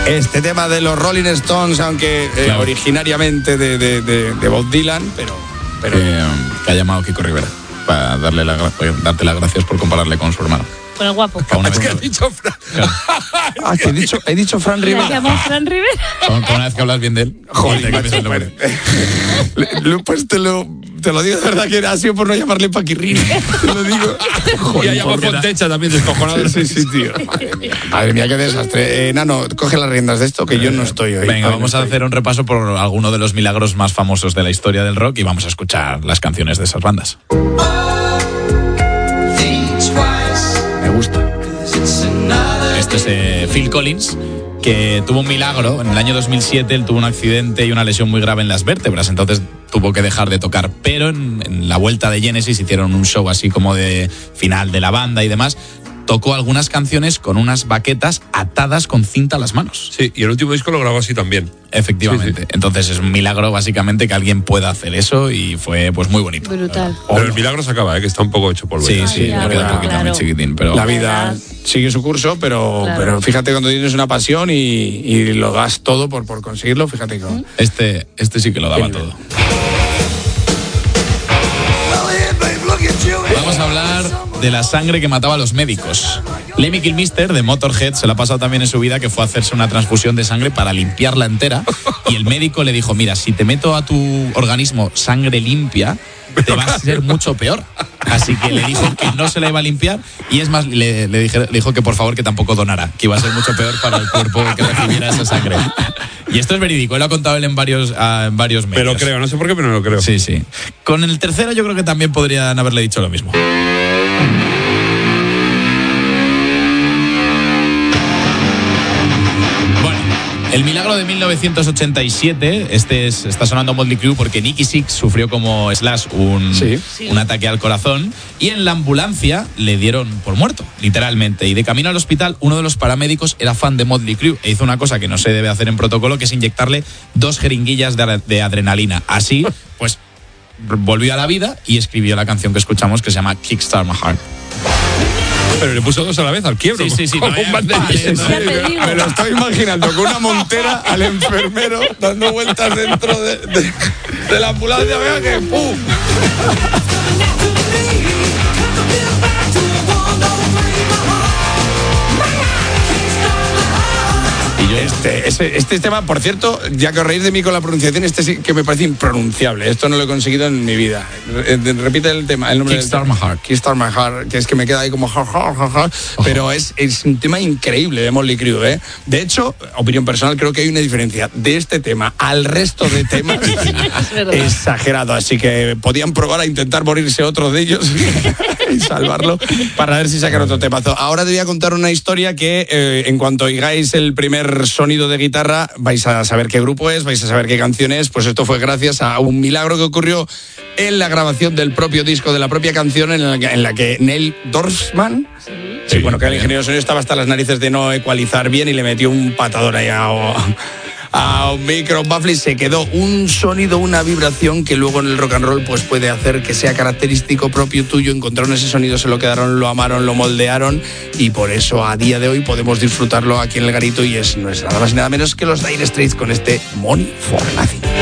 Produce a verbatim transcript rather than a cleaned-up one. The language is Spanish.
Este tema de los Rolling Stones, aunque eh, claro. originariamente de, de, de, de Bob Dylan, pero... pero... Eh, que ha llamado Kiko Rivera para darle la, darte las gracias por compararle con su hermano. Con el guapo. Es que he dicho Fran. Claro. Ah, que he dicho, he dicho Fran Rivera. ¿Le llamó Fran Rivera? Con, con una vez que hablas bien de él. Joder, macho, el nombre. Pues te lo, te lo digo de verdad que ha sido por no llamarle Paquirrín. Te lo digo. Joder, y ha llamado Fontecha también descojonado. Sí, sí, tío. Madre mía, madre mía, qué desastre. Eh, Nano, coge las riendas de esto que eh, yo no estoy hoy. Venga, hoy vamos no a hacer un repaso por alguno de los milagros más famosos de la historia del rock y vamos a escuchar las canciones de esas bandas. Me gusta. Este es eh, Phil Collins, que tuvo un milagro. En el año dos mil siete él tuvo un accidente y una lesión muy grave en las vértebras, entonces tuvo que dejar de tocar. Pero en, en la vuelta de Genesis hicieron un show así como de final de la banda y demás. Tocó algunas canciones con unas baquetas atadas con cinta a las manos. Sí, y el último disco lo grabó así también. Efectivamente. Sí, sí. Entonces es un milagro básicamente que alguien pueda hacer eso y fue pues muy bonito. Brutal. Pero el milagro se acaba, ¿eh? Que está un poco hecho polvo. Sí, sí, ya, me queda un poquito claro. muy chiquitín. Pero... La vida sigue su curso, pero, claro. pero fíjate cuando tienes una pasión y, y lo das todo por, por conseguirlo, fíjate que... ¿Mm? Este, este sí que lo daba todo. Vamos a hablar de la sangre que mataba a los médicos. Lemmy Kilmister de Motorhead se la ha pasado también en su vida, que fue a hacerse una transfusión de sangre para limpiarla entera y el médico le dijo, mira, si te meto a tu organismo sangre limpia, te va a ser mucho peor. Así que le dijo que no se la iba a limpiar y es más, le, le, dije, le dijo que por favor que tampoco donara, que iba a ser mucho peor para el cuerpo que recibiera esa sangre. Y esto es verídico, él lo ha contado él en varios, uh, en varios medios. Pero creo, no sé por qué, pero no lo creo. Sí, sí. Con el tercero yo creo que también podrían haberle dicho lo mismo. El milagro de mil novecientos ochenta y siete, este es, está sonando Motley Crue porque Nicky Six sufrió como Slash un, sí. un ataque al corazón y en la ambulancia le dieron por muerto, literalmente. Y de camino al hospital, uno de los paramédicos era fan de Motley Crue e hizo una cosa que no se debe hacer en protocolo, que es inyectarle dos jeringuillas de, de adrenalina. Así, pues, volvió a la vida y escribió la canción que escuchamos que se llama Kickstart My Heart. Pero le puso dos a la vez al quiebro. Sí, sí, sí. Como No, un vale, banderín. Me, me lo estoy imaginando con una montera al enfermero dando vueltas dentro de, de, de la ambulancia. Vea que ¡pum! Este, este, este tema, por cierto, ya que os reís de mí con la pronunciación, este sí que me parece impronunciable. Esto no lo he conseguido en mi vida. Repite el tema, el nombre Kickstart del My Heart. Kickstart My Heart, que es que me queda ahí como ja, ja, ja, ja. Pero es, es un tema increíble de Motley Crue, ¿eh? De hecho, opinión personal, creo que hay una diferencia de este tema al resto de temas exagerado. Así que podían probar a intentar morirse otro de ellos y salvarlo para ver si sacan otro temazo. Ahora te voy a contar una historia que eh, en cuanto oigáis el primer sonido de guitarra vais a saber qué grupo es, vais a saber qué canción es. Pues esto fue gracias a un milagro que ocurrió en la grabación del propio disco, de la propia canción, en la que, en la que Neil Dorfman, sí, sí, bueno, que el ingeniero de sonido estaba hasta las narices de no ecualizar bien y le metió un patadón ahí a, a un micro baffle y se quedó un sonido, una vibración que luego en el rock and roll pues puede hacer que sea característico propio tuyo. Encontraron ese sonido, se lo quedaron, lo amaron, lo moldearon y por eso a día de hoy podemos disfrutarlo aquí en el Garito y es, no es nada más y nada menos que los Dire Straits con este Money for Nothing.